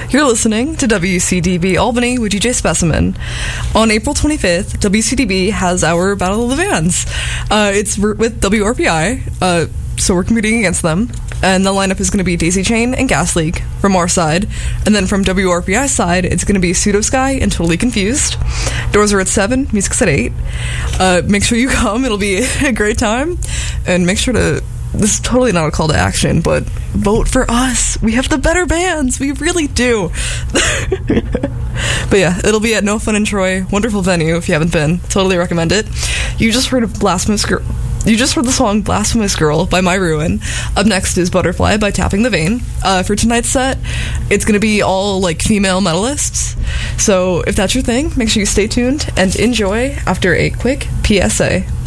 You're listening to WCDB Albany with DJ Specimen. On April 25th, WCDB has our Battle of the Bands. It's with WRPI, so we're competing against them. And the lineup is going to be Daisy Chain and Gas Leak from our side. And then from WRPI's side, it's going to be Pseudo Sky and Totally Confused. Doors are at 7, music's at 8. Make sure you come, it'll be a great time. And make sure to, this is totally not a call to action, but vote for us. We have the better bands. We really do. But yeah, it'll be at No Fun in Troy. Wonderful venue if you haven't been. Totally recommend it. You just heard of Blasphemous Girl. You just heard the song Blasphemous Girl by My Ruin. Up next is Butterfly by Tapping the Vein. For tonight's set, it's going to be all like female medalists. So if that's your thing, make sure you stay tuned and enjoy after a quick PSA.